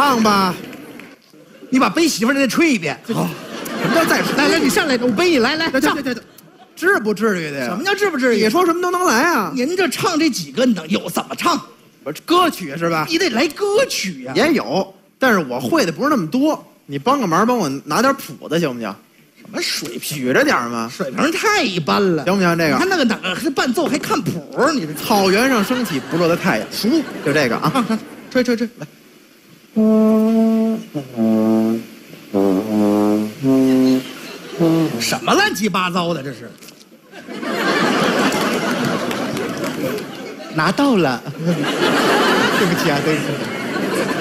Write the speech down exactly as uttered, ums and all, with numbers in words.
唱吧。 你把背媳妇儿再吹一遍。 好，什么叫再吹？ 来来，你上来，我背你来来。 这这这这，至不至于的呀。 什么叫至不至于？ 你说什么都能来啊？ 您这唱这几个能有怎么唱？ 不是歌曲是吧？ 你得来歌曲呀。 也有，但是我会的不是那么多。你帮个忙，帮我拿点谱子行不行？ 什么水平？ 举着点嘛。 水平太一般了， 行不行？这个你看那个哪个伴奏还看谱？你这草原上升起不落的太阳， 熟就这个啊， 唱唱，吹吹吹，来。什么乱七八糟的这是？拿到了，对不起啊，对不起。